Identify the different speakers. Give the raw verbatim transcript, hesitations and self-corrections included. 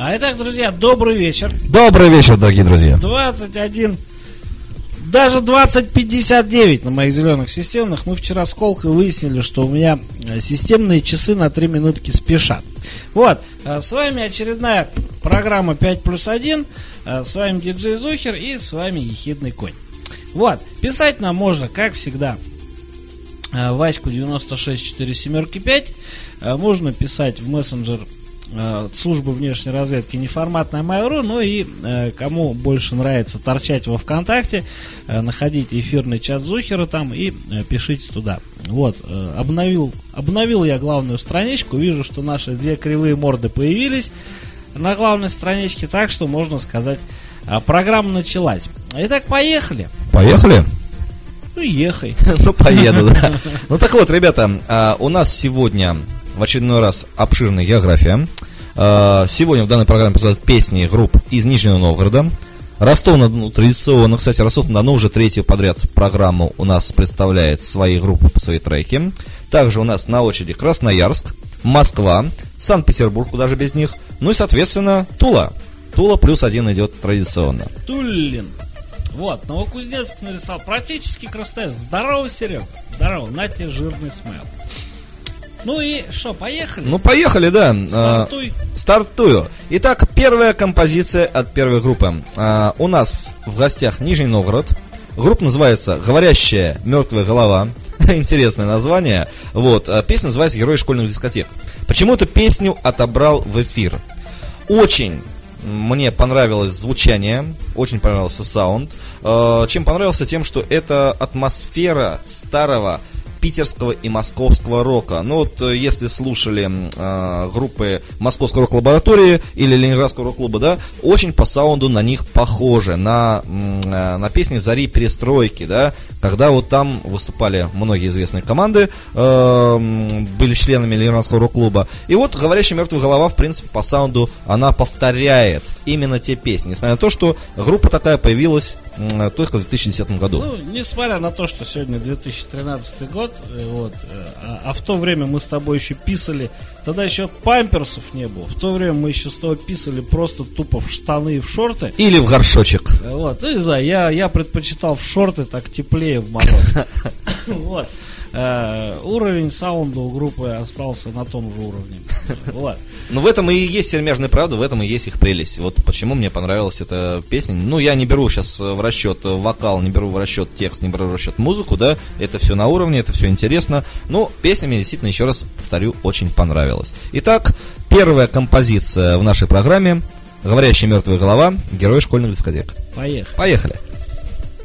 Speaker 1: А итак, друзья, добрый вечер.
Speaker 2: Добрый вечер, дорогие друзья.
Speaker 1: двадцать один, даже двадцать пятьдесят девять на моих зеленых системных. Мы вчера с Колкой выяснили, что у меня системные часы на три минутки спешат. Вот, с вами очередная программа пять плюс один. С вами диджей Зухер и с вами Ехидный Конь. Вот, писать нам можно, как всегда, Ваську девяносто шесть четыре семь пять. Можно писать в мессенджер службы внешней разведки неформатная Mail.ru. Ну и кому больше нравится торчать во ВКонтакте, находите эфирный чат Зухера там и пишите туда. Вот, обновил, обновил я главную страничку. Вижу, что наши две кривые морды появились на главной страничке, так что можно сказать, программа началась. Итак, поехали.
Speaker 2: Поехали?
Speaker 1: Ну, ехай.
Speaker 2: Ну, поеду, да. Ну, так вот, ребята, у нас сегодня в очередной раз обширная география. Сегодня в данной программе присутствуют песни групп из Нижнего Новгорода. Ростов-на-Дону, традиционно, кстати, Ростов-на-Дону уже третью подряд программу у нас представляет свои группы по своей треке. Также у нас на очереди Красноярск, Москва, Санкт-Петербург, куда же без них. Ну и, соответственно, Тула. Тула плюс один идет традиционно.
Speaker 1: Тулин. Вот, Новокузнецк нарисовал. Практически Красноярск. Здорово, Серег. Здорово, на тебе жирный смейл. Ну и что, поехали?
Speaker 2: Ну, поехали, да.
Speaker 1: Стартуй.
Speaker 2: А, стартую. Итак, первая композиция от первой группы. А, у нас в гостях Нижний Новгород. Группа называется «Говорящая мертвая голова». Интересное название. Вот, песня называется «Герои школьных дискотек». Почему эту песню отобрал в эфир? Очень мне понравилось звучание, очень понравился саунд. Чем понравился? Тем, что это атмосфера старого питерского и московского рока. Ну вот, если слушали э, группы Московской рок-лаборатории или Ленинградского рок-клуба, да, очень по саунду на них похоже, на, э, на песни «Зари перестройки», да, когда вот там выступали многие известные команды, э, были членами Ленинградского рок-клуба. И вот «Говорящая мертвая голова», в принципе, по саунду она повторяет именно те песни, несмотря на то, что группа такая появилась э, только в две тысячи десятом году.
Speaker 1: Ну, несмотря на то, что сегодня две тысячи тринадцатый год, вот, а, а в то время мы с тобой еще писали, тогда еще памперсов не было, в то время мы еще с тобой писали просто тупо в штаны и в шорты.
Speaker 2: Или в горшочек.
Speaker 1: Вот, ну, не знаю, я, я предпочитал в шорты, так теплее в мороз. Вот. Уровень саунда у группы остался на том же уровне. Вот.
Speaker 2: Но в этом и есть сермяжная правда, в этом и есть их прелесть. Вот почему мне понравилась эта песня. Ну, я не беру сейчас в расчет вокал, не беру в расчет текст, не беру в расчет музыку, да. Это все на уровне, это все интересно. Но песня мне действительно, еще раз повторю, очень понравилась. Итак, первая композиция в нашей программе «Говорящая мертвая голова. Герои школьных дискотек».
Speaker 1: Поехали.
Speaker 2: Поехали.